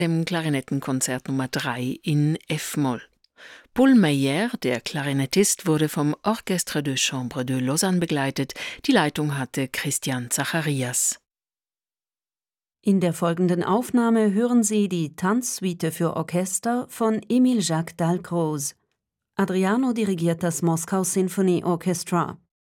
dem Klarinettenkonzert Nummer 3 in F-Moll. Paul Meyer, der Klarinettist, wurde vom Orchestre de Chambre de Lausanne begleitet. Die Leitung hatte Christian Zacharias. In der folgenden Aufnahme hören Sie die Tanzsuite für Orchester von Émile Jacques Dalcroze. Adriano dirigiert das Moskau Symphony Orchestra.